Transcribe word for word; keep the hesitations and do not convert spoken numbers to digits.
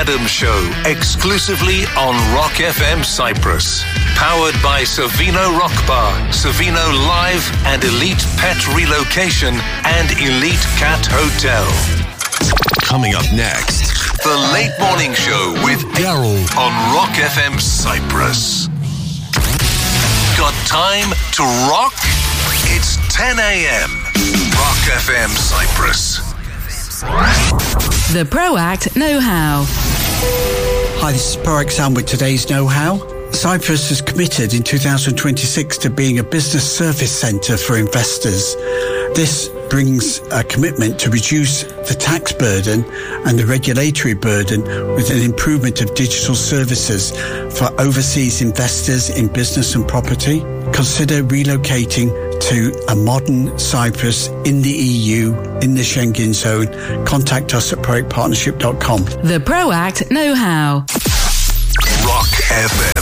Adams Show, exclusively on Rock F M Cyprus. Powered by Savino Rock Bar, Savino Live and Elite Pet Relocation and Elite Cat Hotel. Coming up next, the Late Morning Show with Daryl on Rock F M Cyprus. Got time to rock? It's ten a.m. Rock F M Cyprus. The ProAct Know-How. Hi, this is ProAct Sam with today's Know-How. Cyprus is committed in two thousand twenty-six to being a business service centre for investors. This brings a commitment to reduce the tax burden and the regulatory burden with an improvement of digital services for overseas investors in business and property. Consider relocating to a modern Cyprus in the E U, in the Schengen zone. Contact us at proact partnership dot com. The ProAct Know-How. Rock F